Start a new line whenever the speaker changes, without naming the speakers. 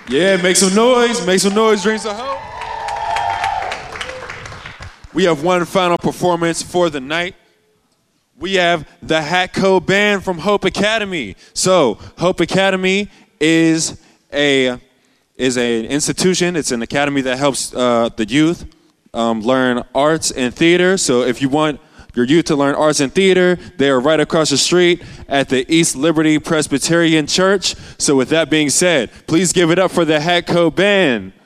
Yeah, make some noise. Make some noise, Dreams of Hope. We have one final performance for the night. We have the Hatco Band from Hope Academy. So, Hope Academy is an institution. It's an academy that helps the youth learn arts and theater. So if you want your youth to learn arts and theater, they are right across the street at the East Liberty Presbyterian Church. So with that being said, please give it up for the Hatco Band.